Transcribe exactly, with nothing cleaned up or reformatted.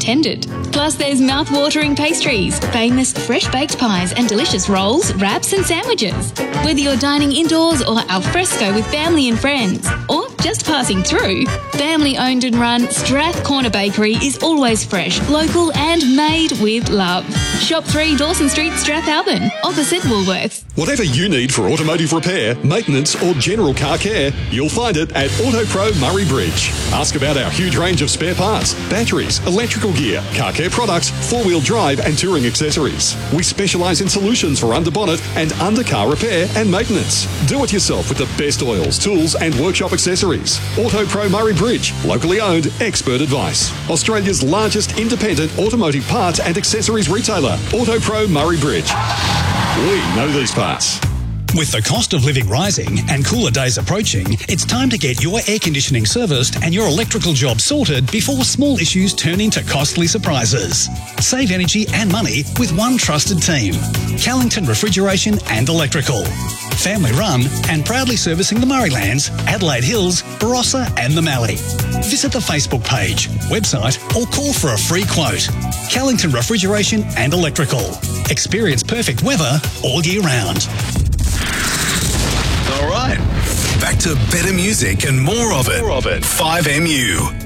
intended. Plus, there's mouth-watering pastries, famous fresh-baked pies and delicious rolls, wraps and sandwiches. Whether you're dining indoors or al fresco with family and friends, or just passing through, family-owned and run Strath Corner Bakery is always fresh, local and made with love. Shop three Dawson Street, Strathalbyn, opposite Woolworths. Whatever you need for automotive repair, maintenance or general car care, you'll find it at AutoPro Murray Bridge. Ask about our huge range of spare parts, batteries, electrical gear, car care products, four-wheel drive and touring accessories. We specialise in solutions for under-bonnet and under-car repair and maintenance. Do it yourself with the best oils, tools and workshop accessories. AutoPro Murray Bridge, locally owned, expert advice. Australia's largest independent automotive parts and accessories retailer, AutoPro Murray Bridge. We know these parts. With the cost of living rising and cooler days approaching, it's time to get your air conditioning serviced and your electrical job sorted before small issues turn into costly surprises. Save energy and money with one trusted team. Callington Refrigeration and Electrical. Family run and proudly servicing the Murraylands, Adelaide Hills, Barossa and the Mallee. Visit the Facebook page, website or call for a free quote. Callington Refrigeration and Electrical. Experience perfect weather all year round. All right. Back to better music and more of it. More of it. five M U.